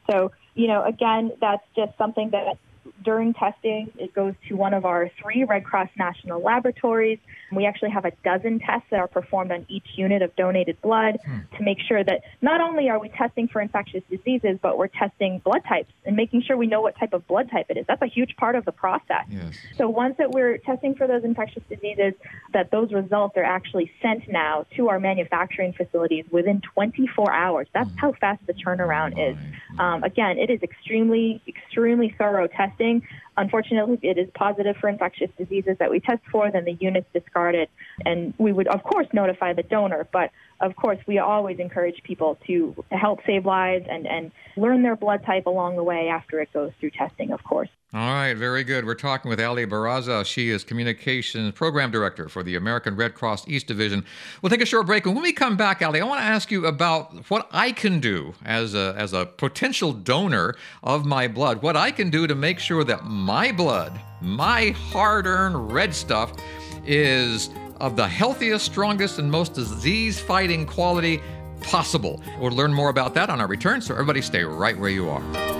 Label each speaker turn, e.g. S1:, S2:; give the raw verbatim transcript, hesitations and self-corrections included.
S1: So, you know, again, that's just something that during testing, it goes to one of our three Red Cross national laboratories. We actually have a dozen tests that are performed on each unit of donated blood hmm. to make sure that not only are we testing for infectious diseases, but we're testing blood types and making sure we know what type of blood type it is. That's a huge part of the process.
S2: Yes.
S1: So once that we're testing for those infectious diseases, that those results are actually sent now to our manufacturing facilities within twenty-four hours. That's how fast the turnaround is. Um, again, it is extremely, extremely thorough testing. Unfortunately, if it is positive for infectious diseases that we test for, then the unit's discarded. And we would, of course, notify the donor. But, of course, we always encourage people to help save lives and, and learn their blood type along the way after it goes through testing, of course.
S2: All right, very good. We're talking with Ali Barraza. She is Communications Program Director for the American Red Cross East Division. We'll take a short break, and when we come back, Ali, I want to ask you about what I can do as a, as a potential donor of my blood, what I can do to make sure that my blood, my hard-earned red stuff, is of the healthiest, strongest, and most disease-fighting quality possible. We'll learn more about that on our return, so everybody stay right where you are.